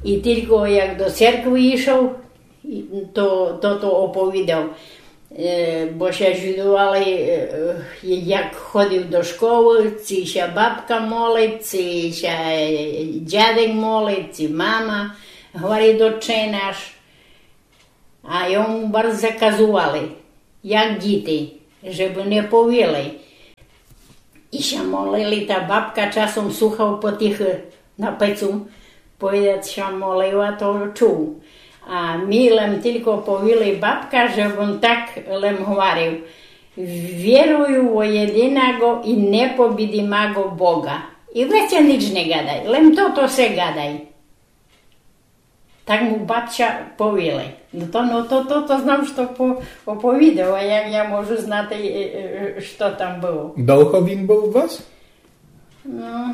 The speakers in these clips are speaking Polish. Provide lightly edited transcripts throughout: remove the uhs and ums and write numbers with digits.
І тільки як до церкви йшов, то оповідав. Бо ще жидували, як ходив до школи, ці ще бабка молить, ці ще дядек молить, ці мама говорить Отче наш. А йому bardzo заказували, як діти, щоб не повіли. І ще молили, та бабка часом слухав по тих на пецу, поїдать, що молила, то чув. А ми лем тільки повіли бабка, що він так лем говорив. Вірую в єдиного і непобідимого Бога. І вece ніч не гадай, лем то се гадай. Так му бабця повіли. То знав, що оповідав, а як я можу знати, що там було. Довго він був у вас? Ну,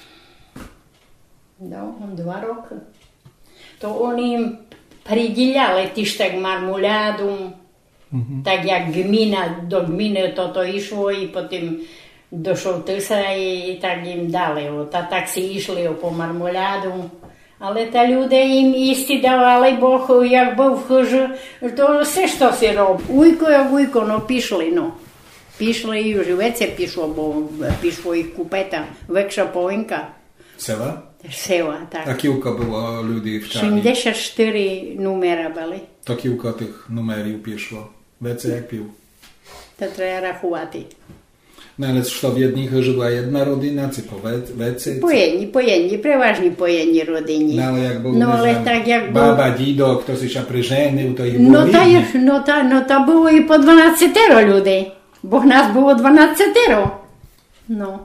2 роки. То вони приділяли тіж так мармуляду, так як до гміни то йшло, і потім до Шовтиса, і так їм дали. Та так всі йшли по мармуляду. Але та люди їм їсти давали, бо як був хиж, то все, що всі робили. Уйко, ну пішли, Пішли і живеться пішло, бо пішло їх купета, векша повинка. Села? Села, так. A kilka było ludzi w Czarni? 74 numera byli. To kilka tych numerów piszło. Wiecie jak pił? To trzeba rachувати. No ale co w jednych żyła jedna rodzina, czy po wece? Поєдні, переважні поєдні родині. No ale jak był baba, dzido, ktoś się przyżenił, to ich było No to było i po 12 людей. Бо нас було 12. No.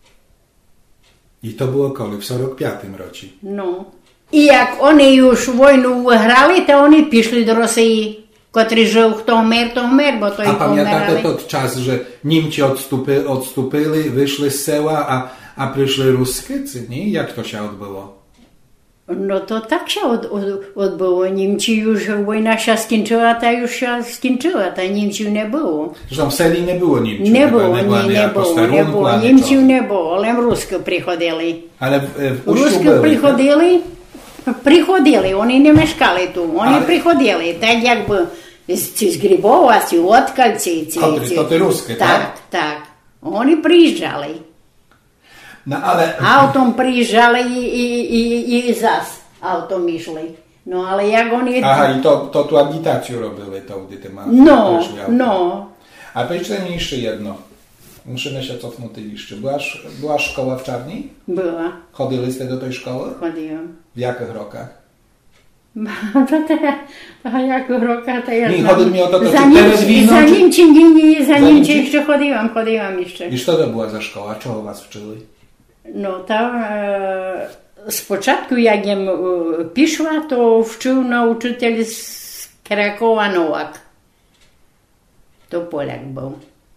I to było koło w 45 roku. No. I jak oni już wojnę wygrali, to oni piszli do Rosji, котрий жив, хто вмер, бо то й помирали. A pamiętacie ten czas, że Niemcy odstupili, wyszli z sela, a przyszli Ruskicy, nie? Jak to się odbyło? No to tak się odbyło. Niemcy już, wojna się skończyła, ta już się skończyła, ta Niemców nie było. Zresztą w seli nie było Niemców. Nie było. Niemców nie było, ale Ruscy przychodzili. Ale w Uściu Ruscy przychodzili, oni nie mieszkali tu, oni przychodzili, tak jakby z Grybowa, z Otkal, to te Ruskie, tak? Tak. Oni przyjeżdżali. No, ale... Autom przyjeżdżali i zas autom išli. No ale jak oni... Aha, i to tu agitację robili, to gdy ty masz. No. A powiedzcie mi jeszcze jedno. Musimy się cofnąć jeszcze. Była szkoła w Czarni? Była. Chodziliście do tej szkoły? Chodziłam. W jakich rokach? To jakich rokach to ja nie, znam. chodzi mi o to, Za Niemcy jeszcze chodziłam jeszcze. I co to była za szkoła? Czego was uczyli? No tam spочатку jak jem piszła, to wczył nauczyciel z Krakowa Nowak. To Polak był.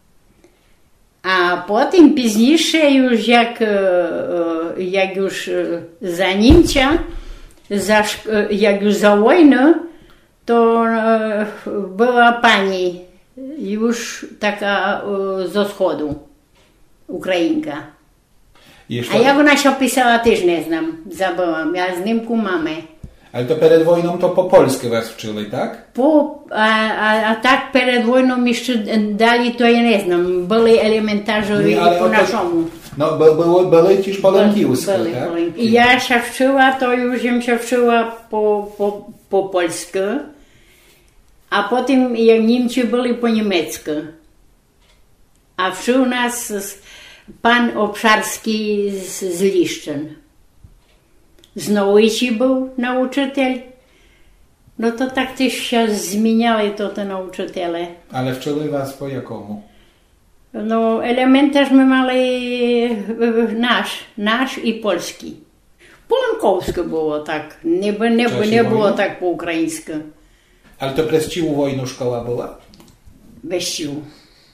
A potem późniejsze już jak już za Niemca, jak już za wojnę, to była pani już taka ze wschodu, Ukrainka. A jak ona się pisała, też nie znam, zabyłam. Ja z Niemku mamy. Ale to przed wojną to po polsku was uczyli, tak? A tak przed wojną jeszcze dali, to ja nie znam. Byli elementarze i po naszemu. No, były też po lenkiłsku, tak? I ja się wczyła, to już się wczyła po polsku. A potem jak Niemcy byli po niemiecku. A wczył nas pan Obszarski z Liszczyn. Z Nołyci był nauczyciel. No to tak też się zmieniali te nauczyciele. Ale wczyli was po jakomu? No elementarz my mali nasz i polski. Po lankowsku było tak. Nie było tak po ukraińsku. Ale to przez siłu wojny szkoła była? Bez sił.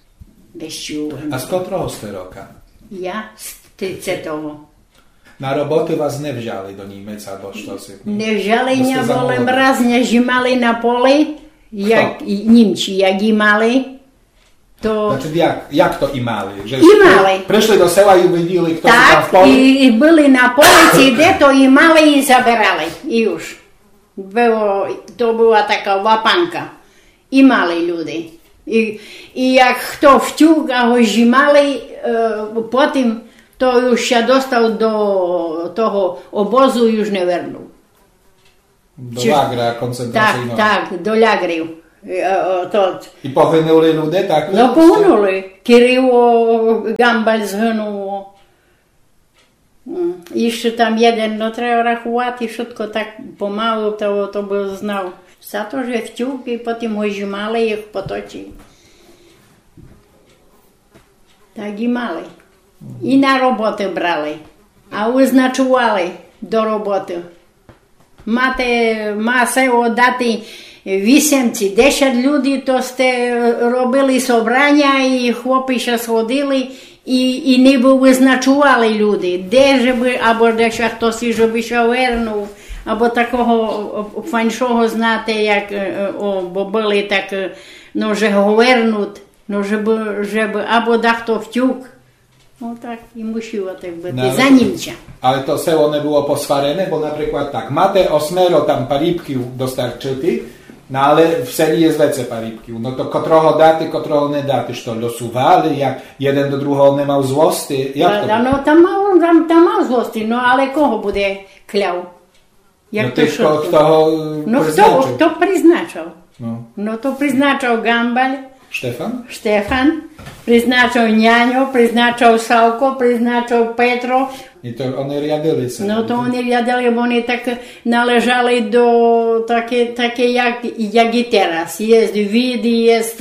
A skąd rosły roka? Ja z Tycetowo. Na roboty was nie wzięli do Niemiec albo sztosy? Nie wzięli, nie wolę, raz nie zimali na pole, jak Niemcy, jak imali, To... Znaczy jak to imali? Że Imali. Przyszli do sela i widzieli, kto tak, tam w poli? i byli na policji, gdzie to imali i zabierali. I już. To była taka łapanka. Imali ludzie. I jak kto wciąg, a go zimali, potem to już się dostał do toho obozu i już nie wernął. Do lagra koncentracyjnego. Tak, do lagriu. I pohynuli ludzie, tak? No pohynuli. Kiriło, Gambal zhynęło. Jeszcze tam jeden, no trzeba rachować i wszystko tak pomału, to by znał. Za to, że wciąg i potem go zimali i ich potoczyli. Tak i mali. I na robotę brali. A wyznaczowali do roboty. Ma se dati 8 czy 10 ludzi, to ste robili sobrania i chłopi się schodili i niby wyznaczowali ludzi. Де żeby, albo де się ktoś, żeby się wernął, albo такого фаншого знати, як, бо були так, no, że go wernуть, no, żeby albo da kto wciąg. No tak, i musiło tak być, no, za Niemcia. Ale to selo nie było poswarene, bo na przykład tak, máte 8 tam paribkiów dostarczyli, no ale w seli jest więcej paribkiów, no to kotroho daty, kotroho nie daty, to losowali, jak jeden do drugiego nie miał złości, jak to? No tam mał złości, no ale kogo będzie klał? Jak no to tylko kto no przeznaczył? Kto przeznaczał? No To przeznaczał Gambal, Štefan, przeznaczał Nianio, przeznaczał Sałko, przeznaczał Petro. I to oni riadili się. No to oni riadili, bo oni tak należeli do takie jak i teraz. Jest Wid, jest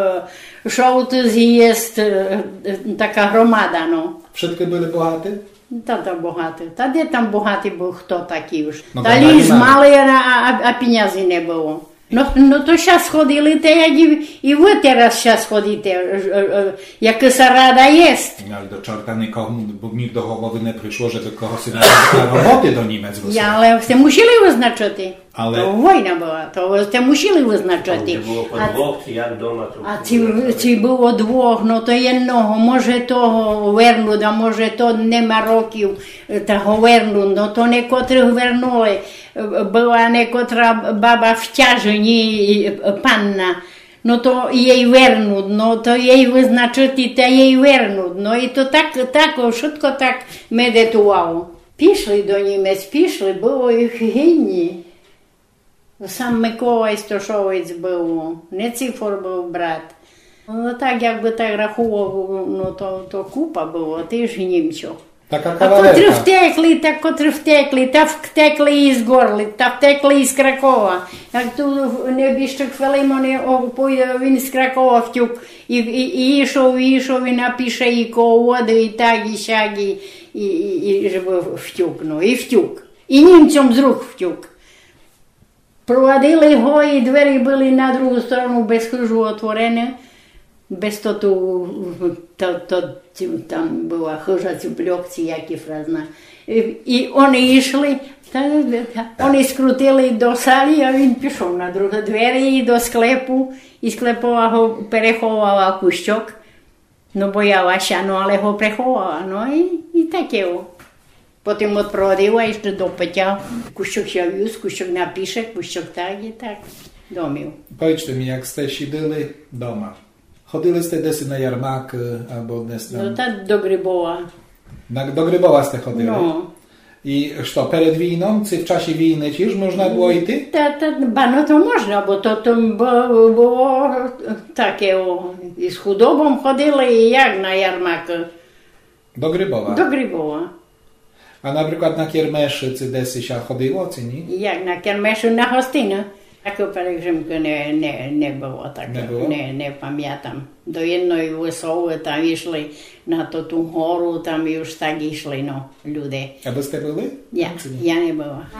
Szołtys i jest taka gromada, no. Wszystkie byli bogaty? Tam bogaty. Wtedy tam bogaty był kto taki już. No, Dali zmali, a pieniędzy nie było. No to сейчас chodzili te, jak i wy teraz сейчас chodzicie, jak rada jest. No ale do czorta nikomu, bo nikt do głowy nie przyszło, że do kogo się na roboty do Niemiec wysłać. Ale te musieli wyznaczyć. Ale... To wojna była, to te musieli wyznaczyć. Czy było po dwóch, czy jak doma? Czy było dwóch, no to jednego, może to wernуть, a może to nie ma roków, tego wernуть, no to niekotrych wernuli. Była niekotra baba w ciąży, nie panna, no to jej wernуть, no to jej wyznaczyli, to jej wernуть, no i to tak wszystko tak medytowało. Piszli do Niemiec, było ich inni. Sam Mikołaj Stoszowiec był, Nicyfor był brat. No tak jakby tak rachował, no to kupa było, też Niemców. Taka A kawalerka. Kotry wtekli, ta wtekli i z Gorli, ta wtekli i z Krakowa. Jak tu nie jeszcze chwilę, він z Krakowa wciąg i išao i napisze i kołody i tak i siak i żeby wciąg, no i wciąg. I Niemcom z ruch wciąg. Проводили го і двері були на другу сторону без крижу отворені. Без там була хижа цюпльокці, як і фразна. І вони йшли, вони скрутили до салі, а він пішов на другу двері і до склепу. І склепова переховувала кущок. Ну, боялася, але його приховувала. Ну, і таке. Potem odprowadziła jeszcze do pycia. Kuściok się wiózł, kuściok napisze, kuściok tak i tak. Domił. Powiedzcie mi, jak ste siedzieli doma, chodziliście desy na jarmark albo des na... No tak do Grybowa. Do Grybowa ste chodzili? No. I co, przed wojną, czy w czasie wojny też można było iść? No to można, bo to było takie, i z chudobą chodzili i jak na jarmark. Do Grybowa? Do Grybowa. A na przykład na kiermeszy, czy desy się chodziło, czy nie? Jak na kiermeszu, na hostynę. Taką pielgrzymkę nie było tak. Nie pamiętam. Do jednej wesoły tam išli na tą górę, tam już tak išli, no, ludzie. A byste byli? Ja nie była.